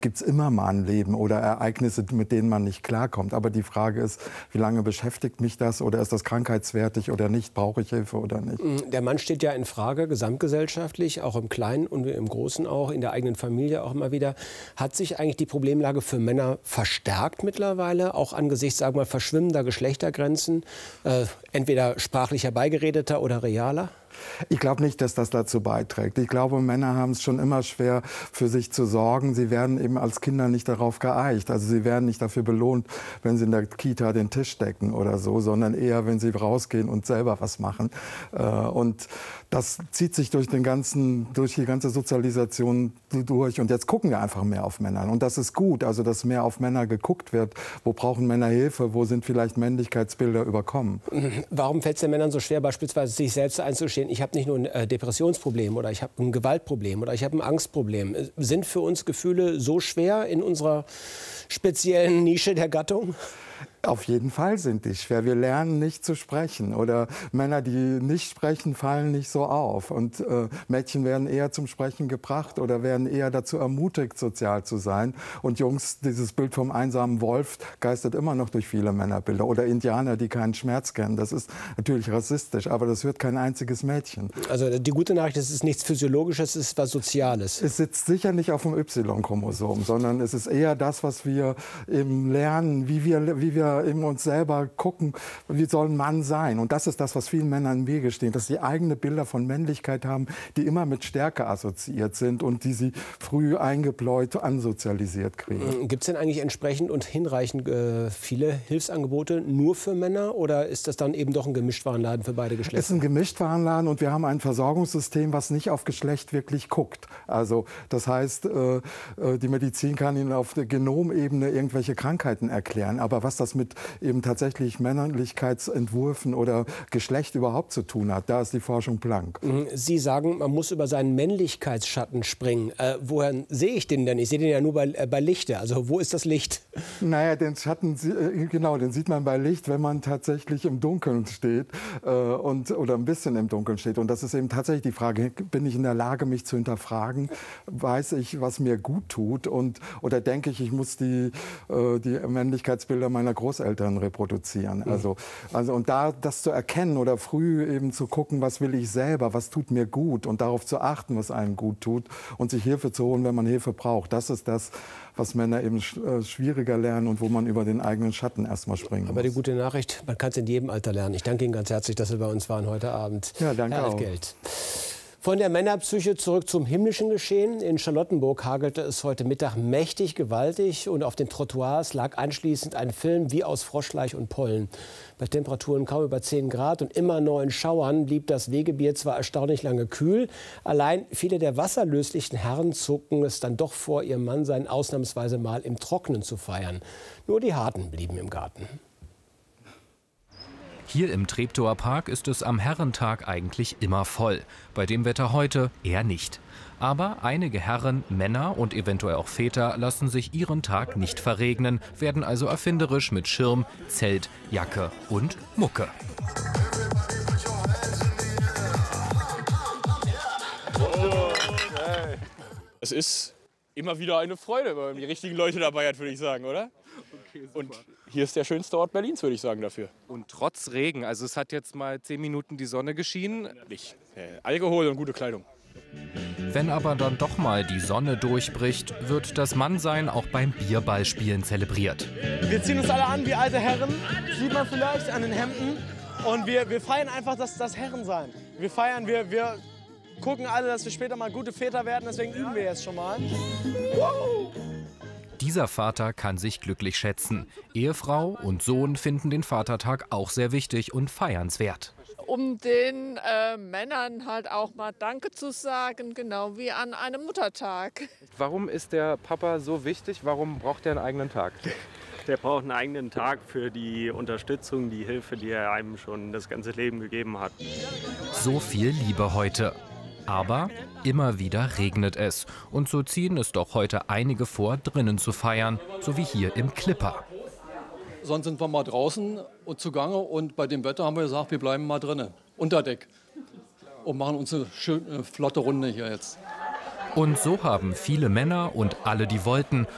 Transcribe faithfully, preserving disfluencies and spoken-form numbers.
gibt es immer mal ein Leben oder Ereignisse, mit denen man nicht klarkommt. Aber die Frage ist, wie lange beschäftigt mich das oder ist das krankheitswertig oder nicht? Brauche ich Hilfe oder nicht? Der Mann steht ja in Frage, gesamtgesellschaftlich, auch im Kleinen und im Großen auch, in der eigenen Familie auch immer wieder. Hat sich eigentlich die Problemlage für Männer verstärkt mittlerweile, auch angesichts, sagen wir mal, verschwimmender Geschlechtergrenzen, äh, entweder sprachlich herbeigeredeter oder realer? Ich glaube nicht, dass das dazu beiträgt. Ich glaube, Männer haben es schon immer schwer, für sich zu sorgen. Sie werden eben als Kinder nicht darauf geeicht. Also sie werden nicht dafür belohnt, wenn sie in der Kita den Tisch decken oder so, sondern eher, wenn sie rausgehen und selber was machen. Und das zieht sich durch, den ganzen, durch die ganze Sozialisation durch. Und jetzt gucken wir einfach mehr auf Männer. Und das ist gut, also dass mehr auf Männer geguckt wird. Wo brauchen Männer Hilfe? Wo sind vielleicht Männlichkeitsbilder überkommen? Warum fällt es den Männern so schwer, beispielsweise sich selbst einzustehen? Ich habe nicht nur ein äh, Depressionsproblem oder ich habe ein Gewaltproblem oder ich habe ein Angstproblem. Sind für uns Gefühle so schwer in unserer speziellen Nische der Gattung? Auf jeden Fall sind die schwer. Wir lernen nicht zu sprechen. Oder Männer, die nicht sprechen, fallen nicht so auf. Und äh, Mädchen werden eher zum Sprechen gebracht oder werden eher dazu ermutigt, sozial zu sein. Und Jungs, dieses Bild vom einsamen Wolf geistert immer noch durch viele Männerbilder. Oder Indianer, die keinen Schmerz kennen. Das ist natürlich rassistisch, aber das hört kein einziges Mädchen. Also die gute Nachricht, es ist nichts Physiologisches, es ist was Soziales. Es sitzt sicher nicht auf dem Y-Chromosom, sondern es ist eher das, was wir eben lernen, wie wir, wie wir in uns selber gucken, wie soll ein Mann sein. Und das ist das, was vielen Männern im Wege steht, dass sie eigene Bilder von Männlichkeit haben, die immer mit Stärke assoziiert sind und die sie früh eingebläut, ansozialisiert kriegen. Gibt es denn eigentlich entsprechend und hinreichend äh, viele Hilfsangebote nur für Männer oder ist das dann eben doch ein Gemischtwarenladen für beide Geschlechter? Es ist ein Gemischtwarenladen und wir haben ein Versorgungssystem, was nicht auf Geschlecht wirklich guckt. Also das heißt, äh, die Medizin kann Ihnen auf der Genomebene irgendwelche Krankheiten erklären, aber was das mit eben tatsächlich Männlichkeitsentwürfen oder Geschlecht überhaupt zu tun hat, da ist die Forschung blank. Sie sagen, man muss über seinen Männlichkeitsschatten springen. Äh, woher sehe ich den denn? Ich sehe den ja nur bei, äh, bei Lichte. Also wo ist das Licht? Naja, den Schatten, äh, genau, den sieht man bei Licht, wenn man tatsächlich im Dunkeln steht äh, und, oder ein bisschen im Dunkeln steht. Und das ist eben tatsächlich die Frage, bin ich in der Lage, mich zu hinterfragen? Weiß ich, was mir gut tut? Und, oder denke ich, ich muss die, äh, die Männlichkeitsbilder meiner Großeltern reproduzieren? Also, also, und da das zu erkennen oder früh eben zu gucken, was will ich selber, was tut mir gut und darauf zu achten, was einem gut tut und sich Hilfe zu holen, wenn man Hilfe braucht. Das ist das, was Männer eben schwieriger lernen und wo man über den eigenen Schatten erstmal springen muss. Aber die gute Nachricht, man kann es in jedem Alter lernen. Ich danke Ihnen ganz herzlich, dass Sie bei uns waren heute Abend. Ja, danke Herr auch. Altgeld. Von der Männerpsyche zurück zum himmlischen Geschehen. In Charlottenburg hagelte es heute Mittag mächtig gewaltig und auf den Trottoirs lag anschließend ein Film wie aus Froschleich und Pollen. Bei Temperaturen kaum über zehn Grad und immer neuen Schauern blieb das Wegebier zwar erstaunlich lange kühl. Allein viele der wasserlöslichen Herren zogen es dann doch vor, ihr Mannsein ausnahmsweise mal im Trockenen zu feiern. Nur die Harten blieben im Garten. Hier im Treptower Park ist es am Herrentag eigentlich immer voll. Bei dem Wetter heute eher nicht. Aber einige Herren, Männer und eventuell auch Väter lassen sich ihren Tag nicht verregnen, werden also erfinderisch mit Schirm, Zelt, Jacke und Mucke. Es ist immer wieder eine Freude, wenn man die richtigen Leute dabei hat, würde ich sagen, oder? Okay, und hier ist der schönste Ort Berlins, würde ich sagen, dafür. Und trotz Regen, also es hat jetzt mal zehn Minuten die Sonne geschienen. Nicht. Äh, Alkohol und gute Kleidung. Wenn aber dann doch mal die Sonne durchbricht, wird das Mannsein auch beim Bierballspielen zelebriert. Wir ziehen uns alle an wie alte Herren, sieht man vielleicht an den Hemden. Und wir, wir feiern einfach das, das Herrensein. Wir feiern, wir, wir gucken alle, dass wir später mal gute Väter werden, deswegen üben wir jetzt schon mal. Woo! Dieser Vater kann sich glücklich schätzen. Ehefrau und Sohn finden den Vatertag auch sehr wichtig und feiernswert. Um den äh, Männern halt auch mal Danke zu sagen, genau wie an einem Muttertag. Warum ist der Papa so wichtig? Warum braucht er einen eigenen Tag? Der braucht einen eigenen Tag für die Unterstützung, die Hilfe, die er einem schon das ganze Leben gegeben hat. So viel Liebe heute. Aber immer wieder regnet es. Und so ziehen es doch heute einige vor, drinnen zu feiern, so wie hier im Clipper. Sonst sind wir mal draußen und zugange und bei dem Wetter haben wir gesagt, wir bleiben mal drinnen, unter Deck. Und machen uns eine schöne, flotte Runde hier jetzt. Und so haben viele Männer und alle, die wollten,